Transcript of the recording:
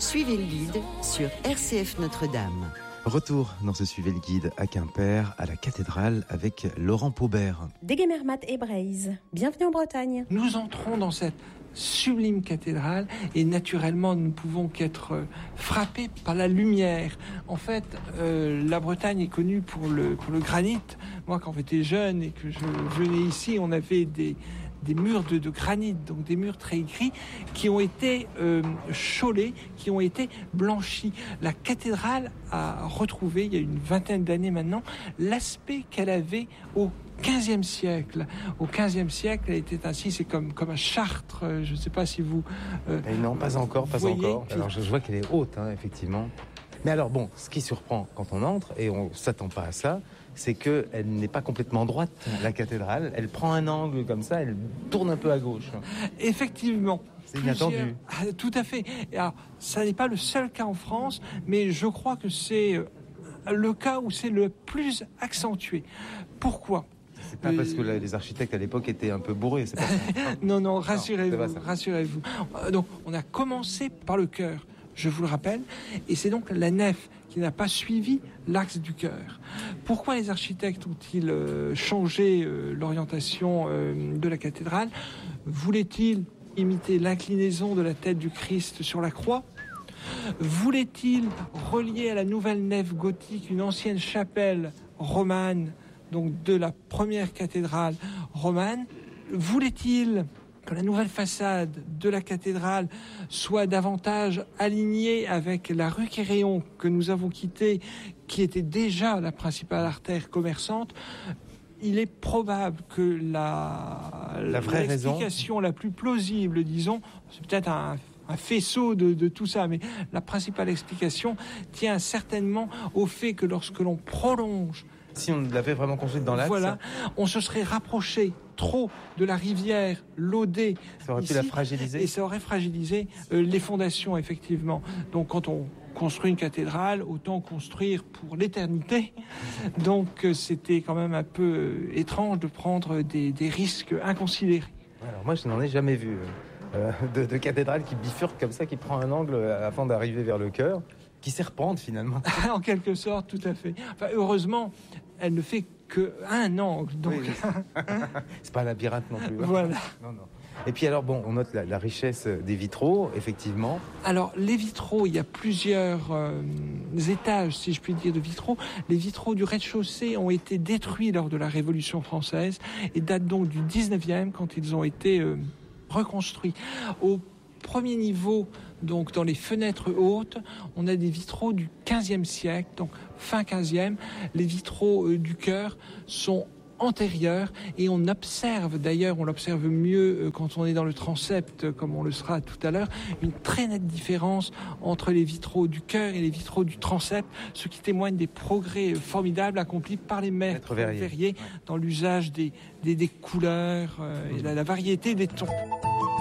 Suivez le guide sur RCF Notre-Dame. Retour dans ce Suivez le guide à Quimper, à la cathédrale, avec Laurent Paubert. Degemermat et Breiz, bienvenue en Bretagne. Nous entrons dans cette sublime cathédrale et naturellement nous ne pouvons qu'être frappés par la lumière. En fait, la Bretagne est connue pour le granit. Moi, quand j'étais jeune et que je venais ici, on avait des murs de granit, donc des murs très gris, qui ont été chaulés, qui ont été blanchis. La cathédrale a retrouvé, il y a une vingtaine d'années maintenant, l'aspect qu'elle avait au XVe siècle. Au XVe siècle, elle était ainsi, c'est comme à Chartres, je ne sais pas si vous... non, pas encore. Voyez, Alors je vois qu'elle est haute, effectivement. Mais alors bon, ce qui surprend quand on entre, et on ne s'attend pas à ça, c'est qu'elle n'est pas complètement droite, la cathédrale. Elle prend un angle comme ça, elle tourne un peu à gauche. Effectivement. C'est inattendu. Tout à fait. Et alors, ça n'est pas le seul cas en France, mais je crois que c'est le cas où c'est le plus accentué. Pourquoi ? C'est pas parce que les architectes à l'époque étaient un peu bourrés, c'est pas ça. Non, rassurez-vous. Donc, on a commencé par le chœur, je vous le rappelle, et c'est donc la nef qui n'a pas suivi l'axe du chœur. Pourquoi les architectes ont-ils changé l'orientation de la cathédrale ? Voulaient-ils imiter l'inclinaison de la tête du Christ sur la croix ? Voulaient-ils relier à la nouvelle nef gothique une ancienne chapelle romane, donc de la première cathédrale romane ? Voulaient-ils que la nouvelle façade de la cathédrale soit davantage alignée avec la rue Quéréon que nous avons quittée, qui était déjà la principale artère commerçante? Il est probable que la vraie l'explication la plus plausible, disons, c'est peut-être un faisceau de tout ça, mais la principale explication tient certainement au fait que lorsque l'on prolonge, si on l'avait vraiment construite dans l'axe, on se serait rapproché trop de la rivière Laudet. Ça aurait pu la fragiliser. Et ça aurait fragilisé les fondations, effectivement. Donc quand on construit une cathédrale, autant construire pour l'éternité. Donc c'était quand même un peu étrange de prendre des risques inconsidérés. Alors moi, je n'en ai jamais vu de cathédrale qui bifurque comme ça, qui prend un angle avant d'arriver vers le chœur, qui serpente finalement. En quelque sorte, tout à fait. Enfin, heureusement, elle ne fait qu'un angle. Donc... Oui. C'est pas un labyrinthe non plus. Voilà. Non. Et puis alors, on note la richesse des vitraux, effectivement. Alors, les vitraux, il y a plusieurs étages, si je puis dire, de vitraux. Les vitraux du rez-de-chaussée ont été détruits lors de la Révolution française et datent donc du 19e, quand ils ont été reconstruits. Au premier niveau, donc dans les fenêtres hautes, on a des vitraux du 15e siècle, donc fin 15e. Les vitraux du chœur sont antérieurs et on l'observe mieux quand on est dans le transept, comme on le sera tout à l'heure, une très nette différence entre les vitraux du chœur et les vitraux du transept, ce qui témoigne des progrès formidables accomplis par les maîtres verriers dans l'usage des couleurs et la variété des tons.